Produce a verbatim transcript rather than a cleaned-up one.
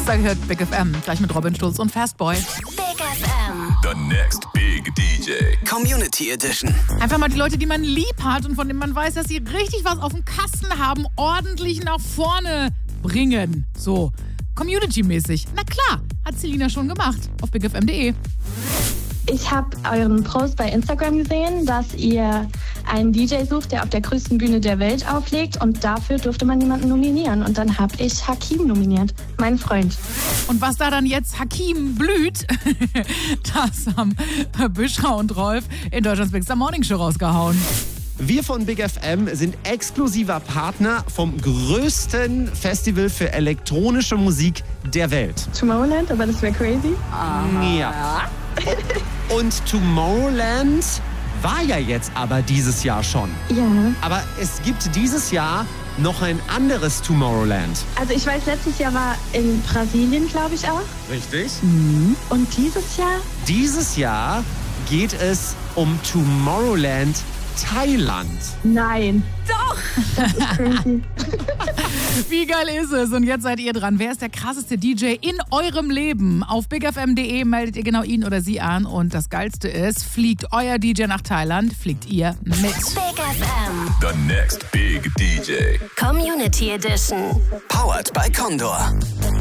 Dienstag hört Big F M, gleich mit Robin Stulz und Fastboy. Big F M. The next big D J. Community Edition. Einfach mal die Leute, die man lieb hat und von denen man weiß, dass sie richtig was auf dem Kasten haben, ordentlich nach vorne bringen. So, Community-mäßig. Na klar, hat Selina schon gemacht. Auf big f m punkt d e. Ich habe euren Post bei Instagram gesehen, dass ihr einen D J sucht, der auf der größten Bühne der Welt auflegt. Und dafür durfte man jemanden nominieren. Und dann habe ich Hakim nominiert, meinen Freund. Und was da dann jetzt Hakim blüht, das haben Büschra und Rolf in Deutschlands Big Star Morning Show rausgehauen. Wir von Big F M sind exklusiver Partner vom größten Festival für elektronische Musik der Welt. Tomorrowland, aber das wäre crazy. Ja. Und Tomorrowland war ja jetzt aber dieses Jahr schon. Ja. Aber es gibt dieses Jahr noch ein anderes Tomorrowland. Also ich weiß, letztes Jahr war in Brasilien, glaube ich auch. Richtig? Mhm. Und dieses Jahr? Dieses Jahr geht es um Tomorrowland Thailand. Nein. Doch! Das ist crazy. Wie geil ist es? Und jetzt seid ihr dran. Wer ist der krasseste D J in eurem Leben? Auf big f m punkt d e meldet ihr genau ihn oder sie an. Und das Geilste ist, fliegt euer D J nach Thailand, fliegt ihr mit. Big F M. The next big D J. Community Edition. Powered by Condor.